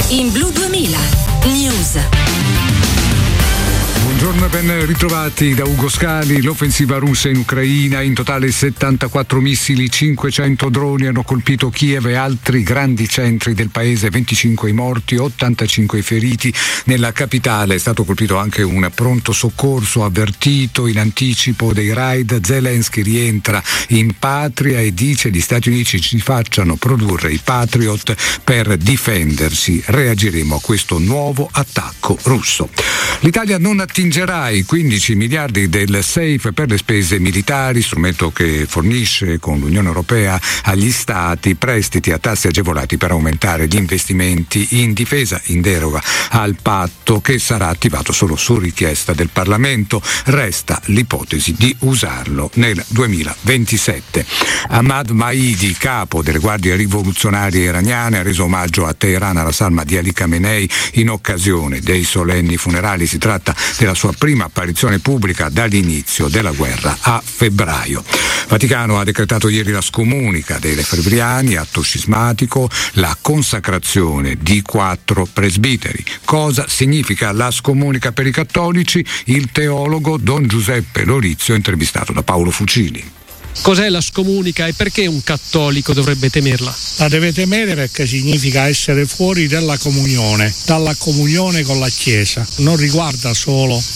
In Blu 2000 News. Buongiorno e ben ritrovati da Ugo Scali. L'offensiva russa in Ucraina, in totale 74 missili, 500 droni hanno colpito Kiev e altri grandi centri del paese, 25 i morti, 85 i feriti. Nella capitale è stato colpito anche un pronto soccorso avvertito in anticipo dei raid. Zelensky rientra in patria e dice gli Stati Uniti ci facciano produrre i Patriot per difendersi. Reagiremo a questo nuovo attacco russo. L'Italia non attingerà i 15 miliardi del SAFE per le spese militari, strumento che fornisce con l'Unione Europea agli Stati prestiti a tassi agevolati per aumentare gli investimenti in difesa, in deroga al patto che sarà attivato solo su richiesta del Parlamento. Resta l'ipotesi di usarlo nel 2027. Ahmad Mahidi, capo delle guardie rivoluzionarie iraniane, ha reso omaggio a Teheran alla salma di Ali Khamenei in occasione dei solenni funerali. Si tratta della sua prima apparizione pubblica dall'inizio della guerra a febbraio. Vaticano ha decretato ieri la scomunica dei lefebvriani, atto scismatico, la consacrazione di 4 presbiteri. Cosa significa la scomunica per i cattolici? Il teologo Don Giuseppe Lorizio, intervistato da Paolo Fucili. Cos'è la scomunica e perché un cattolico dovrebbe temerla? La deve temere perché significa essere fuori dalla comunione con la Chiesa. Non riguarda solo